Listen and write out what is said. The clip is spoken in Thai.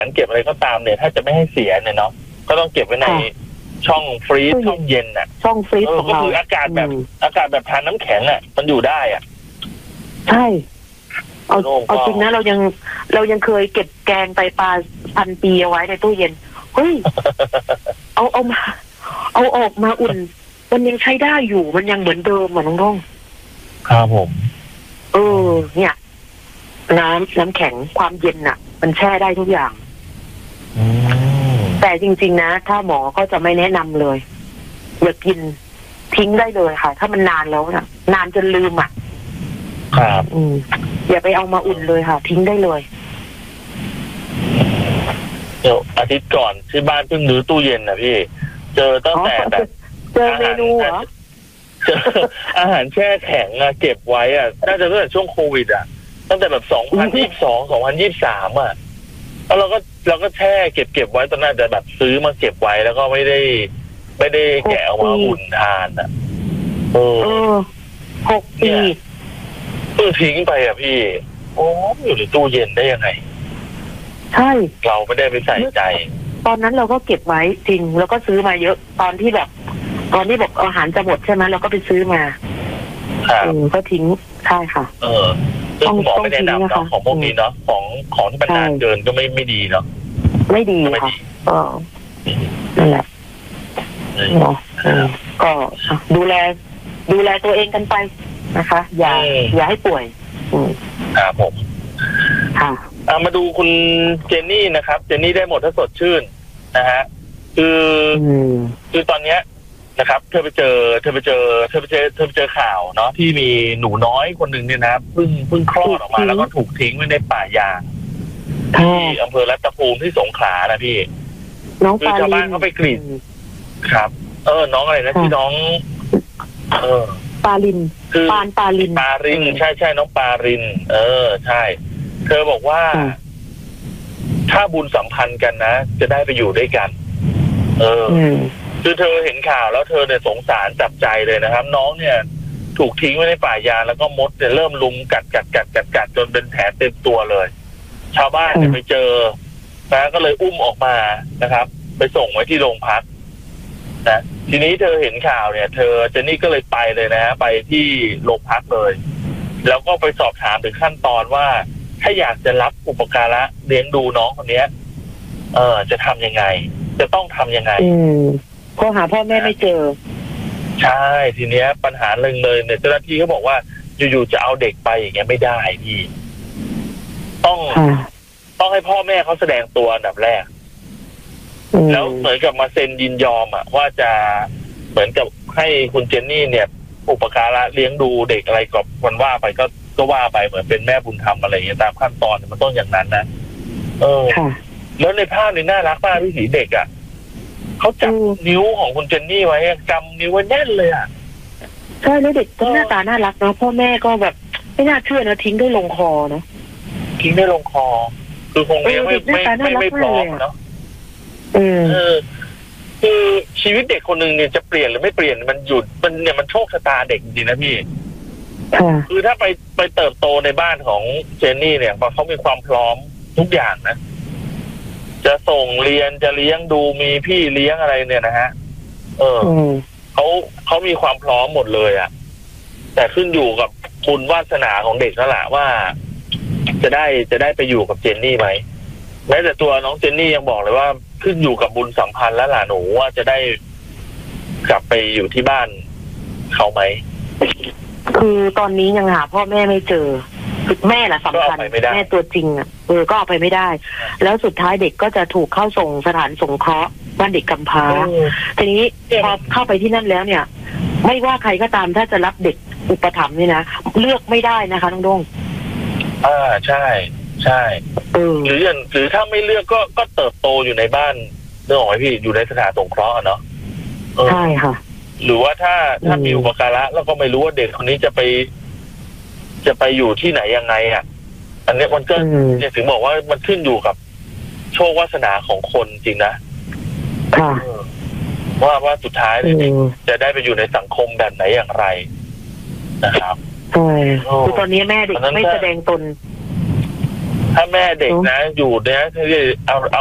เก็บอะไรก็ตามเนี่ยถ้าจะไม่ให้เสียเนี่ยเนาะก็ต้องเก็บไว้ในช่องฟรีซช่องเย็นน่ะช่องฟรีซของเราก็คืออากาศแบบทานน้ำแข็งอ่ะมันอยู่ได้อ่ะใช่เอาจริงนะเรายังเคยเก็บแกงไตปลา1,000 ปีเอาไว้ในตู้เย็นเฮ้ยเอาออกมาอุ่นมันยังใช้ได้อยู่มันยังเหมือนเดิมเหมือนน้องครับผมเนี่ยน้ำแข็งความเย็นน่ะมันแช่ได้ทุกอย่างแต่จริงๆนะถ้าหมอก็จะไม่แนะนำเลยอย่ากินทิ้งได้เลยค่ะถ้ามันนานแล้วน่ะนานจนลืมอ่ะครับอย่าไปเอามาอุ่นเลยค่ะทิ้งได้เลยเดี๋ยวอาทิตย์ก่อนที่บ้านเพิ่งรื้อตู้เย็นนะพี่เจอตั้งแต่แบบเจอเมนูเหรอเจออาหารแช่แข็งอะเก็บไว้อะน่าจะตั้งแต่ช่วงโควิดอะตั้งแต่แบบ2022 2023อะแล้วเราก็แช่เก็บไว้ตอนนั้นจะแบบซื้อมาเก็บไว้แล้วก็ไม่ได้แกะออกมาอุ่นทานอะ 6 ปีทิ้งไปอะพี่อยู่ในตู้เย็นได้ยังไงใช่เราไม่ได้ไปใส่ใจตอนนั้นเราก็เก็บไว้จริงแล้วก็ซื้อมาเยอะตอนที่แบบอาหารจะหมดใช่ไหมเราก็ไปซื้อมาก็ทิ้งใช่ค่ะซึ่งหมอไม่แนะนำเนาะของพวกนี้เนาะของที่มันนานเกินก็ไม่ดีเนาะไม่ดีค่ะนั่นแหละก็ดูแลตัวเองกันไปนะคะอย่าให้ป่วยครับผมค่ะมาดูคุณเจนนี่นะครับเจนนี่ได้หมดถ้าสดชื่นนะฮะคือตอนเนี้ยนะครับเธอไปเจอข่าวเนาะที่มีหนูน้อยคนหนึ่งเนี่ยนะเพิ่งคลอดออกมาแล้วก็ถูกทิ้งไว้ในป่ายางที่อำเภอรัตภูมิที่สงขลานะพี่คือชาวบ้านเขาไปกรีดครับน้องอะไรนะที่น้องปาลินคือปาลินใช่น้องปาลินใช่เธอบอกว่าถ้าบุญสัมพันธ์กันนะจะได้ไปอยู่ด้วยกันคือเธอเห็นข่าวแล้วเธอเนี่ยสงสารจับใจเลยนะครับน้องเนี่ยถูกทิ้งไว้ในป่ายางแล้วก็มดเนี่ยเริ่มลุมกัดจนเป็นแผลเต็มตัวเลยชาวบ้านเนี่ยไปเจอนะก็เลยอุ้มออกมานะครับไปส่งไว้ที่โรงพักนะทีนี้เธอเห็นข่าวเนี่ยเจนนี่ก็เลยไปเลยนะฮะไปที่โรงพักเลยแล้วก็ไปสอบถามถึงขั้นตอนว่าถ้าอยากจะรับอุปการะเลี้ยงดูน้องคนนี้จะทำยังไงจะต้องทำยังไงก็หาพ่อแม่ไม่เจอใช่ทีเนี้ยปัญหาหนึ่งเลยเนี่ยเจ้าหน้าที่เขาบอกว่าอยู่ๆจะเอาเด็กไปอย่างเงี้ยไม่ได้พี่ต้องให้พ่อแม่เขาแสดงตัวอันดับแรกแล้วเหมือนกับมาเซ็นยินยอมว่าจะเหมือนกับให้คุณเจนนี่เนี่ยอุปการะเลี้ยงดูเด็กอะไรก็มันว่าไปก็ว่าไปเหมือนเป็นแม่บุญธรรมอะไรอย่างเงี้ยตามขั้นตอนมันต้องอย่างนั้นนะแล้วในภาพนี่น่ารักมากพี่สีเด็กเขาจับนิ้วของคุณเจนนี่ไว้กำนิ้วไว้แน่นเลยใช่แล้วเด็กก็หน้าตาน่ารักเนาะพ่อแม่ก็แบบไม่น่าเชื่อนะทิ้งได้ลงคอเนาะทิ้งได้ลงคอคือคงเลี้ยงไม่พร้อมเนาะคือชีวิตเด็กคนหนึ่งเนี่ยจะเปลี่ยนหรือไม่เปลี่ยนมันโชคชะตาเด็กจริงนะพี่คือถ้าไปเติบโตในบ้านของเจนนี่เนี่ยเขามีความพร้อมทุกอย่างนะจะส่งเรียนจะเลี้ยงดูมีพี่เลี้ยงอะไรเนี่ยนะฮะเขามีความพร้อมหมดเลยแต่ขึ้นอยู่กับคุณวาสนาของเด็กนั่นแหละว่าจะได้ไปอยู่กับเจนนี่ไหมแม้แต่ตัวน้องเจนนี่ยังบอกเลยว่าขึ้นอยู่กับบุญสัมพันธ์แล้วล่ะหนูว่าจะได้กลับไปอยู่ที่บ้านเขาไหมคือตอนนี้ยังหาพ่อแม่ไม่เจอแม่แหละสำคัญแม่ตัวจริงก็เอาไปไม่ได้แล้วสุดท้ายเด็กก็จะถูกเข้าส่งสถานสงเคราะห์บ้านเด็กกำพร้าทีนี้พอเข้าไปที่นั่นแล้วเนี่ยไม่ว่าใครก็ตามถ้าจะรับเด็กอุปถัมภ์นี่นะเลือกไม่ได้นะคะน้องดงใช่หรือถ้าไม่เลือกก็เติบโตอยู่ในบ้านเรื่องของไอ้พี่อยู่ในสถานสงเคราะห์เนาะใช่ค่ะหรือว่าถ้ามีอุปการะแล้วก็ไม่รู้ว่าเด็กคนนี้จะไปอยู่ที่ไหนยังไงอันนี้มันก็ถึงบอกว่ามันขึ้นอยู่กับโชควาสนาของคนจริงนะว่าสุดท้ายเนี่ยจะได้ไปอยู่ในสังคมแบบไหนอย่างไรนะครับใช่คือตอนนี้แม่เด็กไม่แสดงตนถ้าแม่เด็กนะอยู่เนี่ยเอา